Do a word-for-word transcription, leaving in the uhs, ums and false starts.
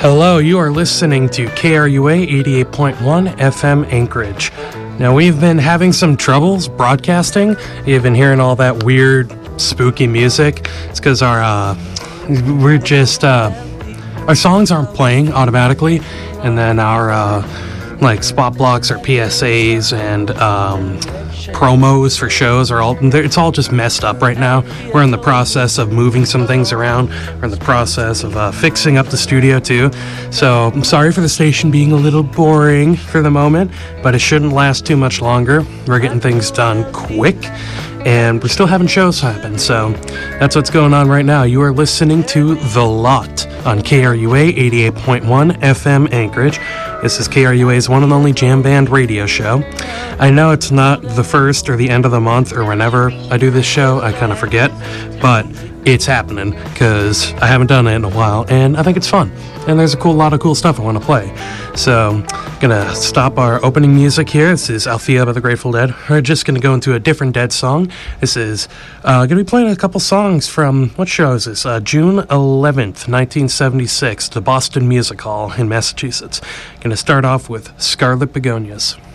Hello, you are listening to K R U A eighty-eight point one F M Anchorage. Now, we've been having some troubles broadcasting. You've been hearing all that weird, spooky music. It's because our, uh, we're just, uh, our songs aren't playing automatically, and then our, uh, like, spot blocks or P S As and, um, promos for shows are all, it's all just messed up right now. We're in the process of moving some things around. We're in the process of uh, fixing up the studio too. So I'm sorry for the station being a little boring for the moment, but it shouldn't last too much longer. We're getting things done quick, and we're still having shows happen. So that's what's going on right now. You are listening to The Lot on K R U A eighty-eight point one F M Anchorage. This is K R U A's one and only jam band radio show. I know it's not the first or the end of the month or whenever I do this show, I kind of forget, but it's happening because I haven't done it in a while, and I think it's fun. And there's a cool lot of cool stuff I want to play. So, gonna stop our opening music here. This is Althea by the Grateful Dead. We're just gonna go into a different Dead song. This is uh, gonna be playing a couple songs from, what show is this? Uh, June eleventh, nineteen seventy-six, the Boston Music Hall in Massachusetts. Gonna start off with Scarlet Begonias.